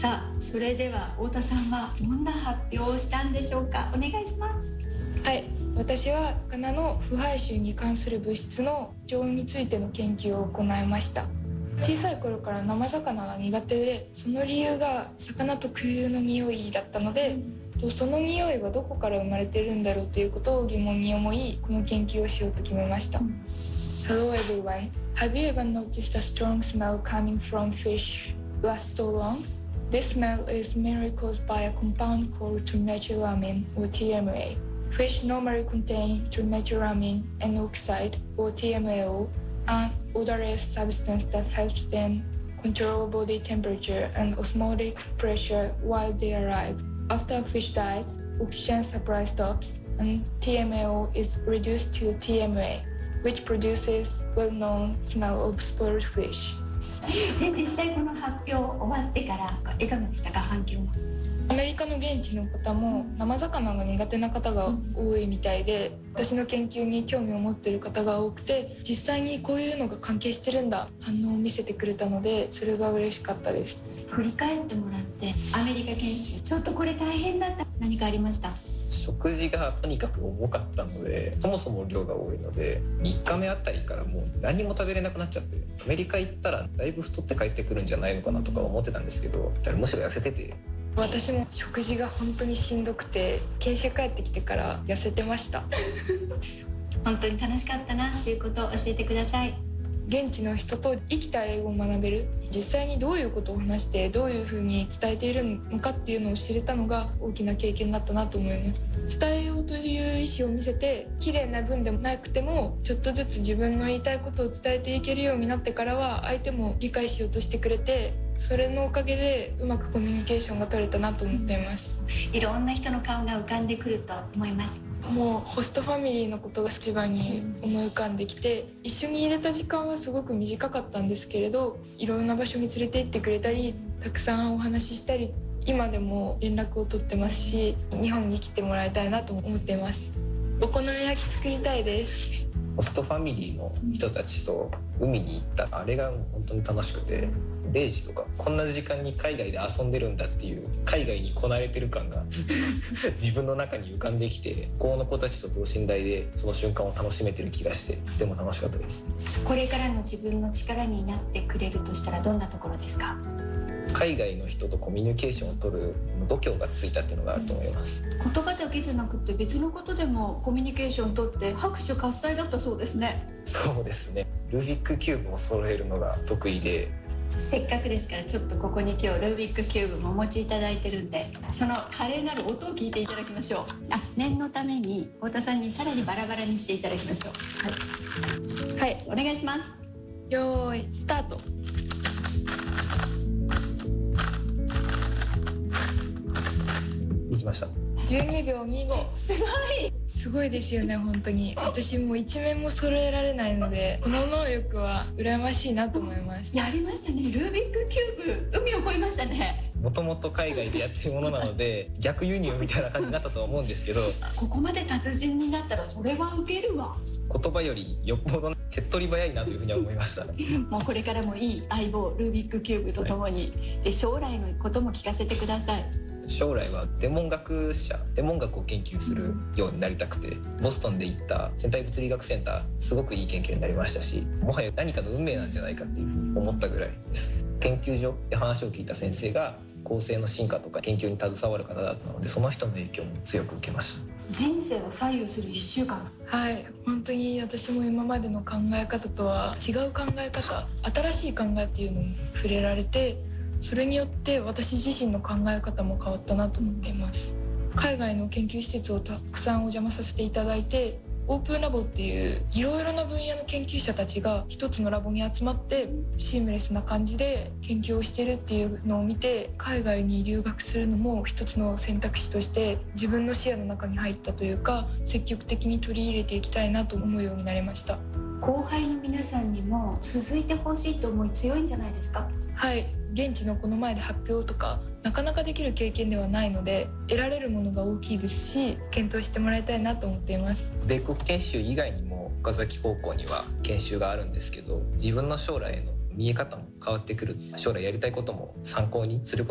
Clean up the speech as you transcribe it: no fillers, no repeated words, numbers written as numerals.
さあ、それでは太田さんはどんな発表をしたんでしょうか。お願いします。 はい、私は魚の腐敗臭に関する物質の常温についての研究を行いました。小さい頃から生魚が苦手で、その理由が魚特有の匂いだったので、その匂いはどこから生まれてるんだろうということを疑問に思い、この研究をしようと決めました。Hello everyone, have you ever noticed a strong smell coming from fish last so long? This smell is mainly caused by a compound called trimethylamine or TMA. Fish normally contain trimethylamine N oxide or TMAO, an odorless substance that helps them control body temperature and osmotic pressure while they are alive. After a fish dies, oxygen supply stops and TMAO is reduced to TMA, which produces well-known smell of spoiled fish. で、実際この発表終わってからいかがでしたか、反響は。 アメリカの現地の方も生魚が苦手な方が多いみたいで、私の研究に興味を持っている方が多くて、実際にこういうのが関係してるんだ反応を見せてくれたので、それが嬉しかったです。 振り返ってもらって、アメリカ研修ちょっとこれ大変だった、何かありました？ 食事がとにかく重かったので、そもそも量が多いので、3日目あたりからもう何も食べれなくなっちゃって、アメリカ行ったらだいぶ太って帰ってくるんじゃないのかなとか思ってたんですけど、むしろ痩せてて、 私も食事が本当にしんどくて、研修帰ってきてから痩せてました本当に楽しかったなっていうことを教えてください。 現地の人と生きた英語を学べる、実際にどういうことを話してどういうふうに伝えているのかっていうのを知れたのが大きな経験だったなと思います。伝えようという意思を見せて、綺麗な文でもなくてもちょっとずつ自分の言いたいことを伝えていけるようになってからは、相手も理解しようとしてくれて、それのおかげでうまくコミュニケーションが取れたなと思っています。 いろんな人の顔が浮かんでくると思います。 もうホストファミリーのことが一番に思い浮かんできて、一緒に入れた時間はすごく短かったんですけれど、いろんな場所に連れて行ってくれたり、たくさんお話ししたり、今でも連絡を取ってますし、日本に来てもらいたいなと思っています。お好み焼き作りたいです。 ホストファミリーの人たちと海に行った、あれが本当に楽しくて、0時とかこんな時間に海外で遊んでるんだっていう、海外にこなれてる感が自分の中に浮かんできて、向こうの子たちと等身大でその瞬間を楽しめてる気がして、とても楽しかったです。 これからの自分の力になってくれるとしたらどんなところですか？ 海外の人とコミュニケーションを取る度胸がついたっていうのがあると思います。 言葉だけじゃなくて別のことでもコミュニケーション取って拍手喝采だったそうですね。 そうですね、ルービックキューブを揃えるのが得意で、 せっかくですからちょっとここに今日ルービックキューブもお持ちいただいてるんで、その華麗なる音を聞いていただきましょう。念のために太田さんにさらにバラバラにしていただきましょう。はい、お願いします。 よーいスタート。 いきました。 12秒25。すごいですよね。本当に私も一面も揃えられないので、この能力は羨ましいなと思います。 やりましたね。ルービックキューブ海を越えましたね。 もともと海外でやってるものなので逆輸入みたいな感じになったとは思うんですけど、 ここまで達人になったらそれはウケるわ。 言葉よりよっぽど手っ取り早いなというふうには思いましたね。 もうこれからもいい相棒ルービックキューブとともに、で将来のことも聞かせてください。 将来は天文学を研究するようになりたくて、ボストンで行った天体物理学センター、すごくいい研究になりましたし、もはや何かの運命なんじゃないかっていうふうに思ったぐらいです。研究所で話を聞いた先生が恒星の進化とか研究に携わる方だったので、その人の影響も強く受けました。 人生を左右する1週間。 はい、本当に私も今までの考え方とは違う考え方、新しい考えっていうのに触れられて、それによって私自身の考え方も変わったなと思っています。海外の研究施設をたくさんお邪魔させていただいて、オープンラボっていういろいろな分野の研究者たちが一つのラボに集まってシームレスな感じで研究をしてるっていうのを見て、海外に留学するのも一つの選択肢として自分の視野の中に入ったというか、積極的に取り入れていきたいなと思うようになりました。 後輩の皆さんにも続いてほしいと思い強いんじゃないですか？ はい、現地のこの前で発表とかなかなかできる経験ではないので、得られるものが大きいですし、検討してもらいたいなと思っています。 米国研修以外にも岡崎高校には研修があるんですけど、自分の将来の見え方も変わってくる、将来やりたいことも参考にする